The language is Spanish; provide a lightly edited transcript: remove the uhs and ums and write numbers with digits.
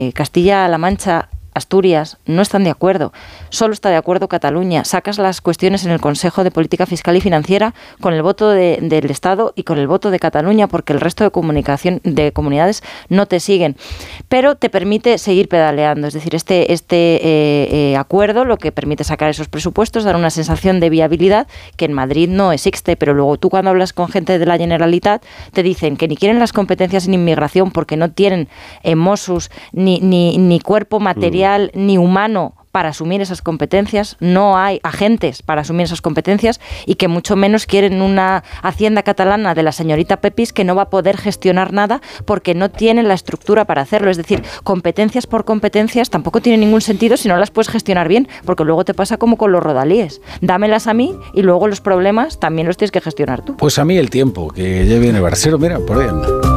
Castilla-La Mancha, Asturias no están de acuerdo, solo está de acuerdo Cataluña. Sacas las cuestiones en el Consejo de Política Fiscal y Financiera con el voto del Estado y con el voto de Cataluña, porque el resto de comunidades no te siguen, pero te permite seguir pedaleando. Es decir, este acuerdo lo que permite sacar esos presupuestos, dar una sensación de viabilidad que en Madrid no existe, pero luego tú cuando hablas con gente de la Generalitat te dicen que ni quieren las competencias en inmigración porque no tienen Mossos ni cuerpo material ni humano para asumir esas competencias, no hay agentes para asumir esas competencias y que mucho menos quieren una hacienda catalana de la señorita Pepis que no va a poder gestionar nada porque no tienen la estructura para hacerlo. Es decir, competencias por competencias tampoco tiene ningún sentido si no las puedes gestionar bien, porque luego te pasa como con los rodalíes. Dámelas a mí y luego los problemas también los tienes que gestionar tú. Pues a mí el tiempo, que ya viene Barcero, mira, por ahí anda.